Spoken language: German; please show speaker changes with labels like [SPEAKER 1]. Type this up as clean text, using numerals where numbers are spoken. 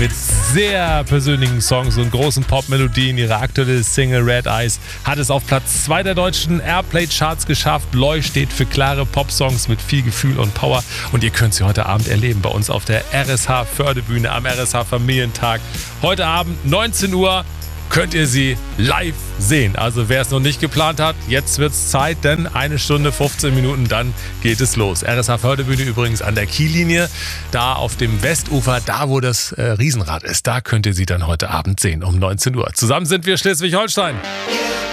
[SPEAKER 1] mit sehr persönlichen Songs und großen Pop-Melodien. Ihre aktuelle Single Red Eyes hat es auf Platz 2 der deutschen Airplay-Charts geschafft. Loi steht für klare Pop-Songs mit viel Gefühl und Power. Und ihr könnt sie heute Abend erleben bei uns auf der RSH Fördebühne am RSH Familientag. Heute Abend 19 Uhr könnt ihr sie live sehen. Also wer es noch nicht geplant hat, jetzt wird's Zeit, denn 1 Stunde 15 Minuten, dann geht es los. RSH Fördebühne übrigens an der Kiellinie, da auf dem Westufer, da wo das Riesenrad ist, da könnt ihr sie dann heute Abend sehen um 19 Uhr. Zusammen sind wir Schleswig-Holstein.